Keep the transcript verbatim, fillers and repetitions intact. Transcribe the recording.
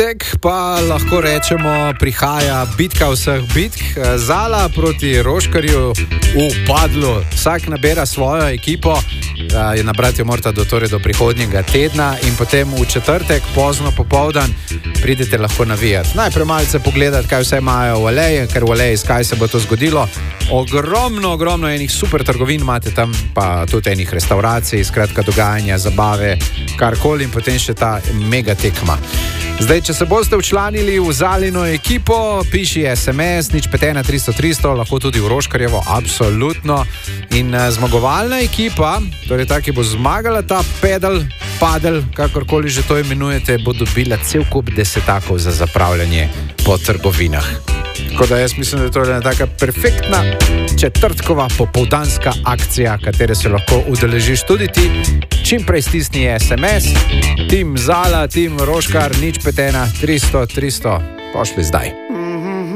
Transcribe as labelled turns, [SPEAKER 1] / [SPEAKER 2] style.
[SPEAKER 1] Pa lahko rečemo, prihaja bitka vseh bitk. Zala proti Roškarju v Padlu. Vsak nabira svojo ekipo, je nabrati jo morate do, torej do prihodnjega tedna in potem v četrtek, pozno popoldan, pridete lahko navijati. Najprej malce pogledati, kaj vse imajo v Aleji, ker v Aleji skaj se bo to zgodilo. Ogromno, ogromno enih super trgovin imate tam, pa tudi enih restauracij, skratka dogajanja, zabave, karkoli in potem še ta mega tekma. Zdaj, če se boste včlanili v Zalino ekipo, piši es em es, nič pet ena tristo tristo, lahko tudi v Roškarjevo, absolutno. In uh, zmagovalna ekipa, torej ta, ki bo zmagala ta pedal, padel, kakorkoli že to imenujete, bo dobila cel kup desetakov za zapravljanje po trgovinah. Tako da jaz mislim, da je to ena taka perfektna četrtkova popoldanska akcija, katere se lahko udeležiš tudi ti. Čim prej stisni es em es, tim Zala, tim Roškar, nič pet ena tristo tristo, pošli zdaj.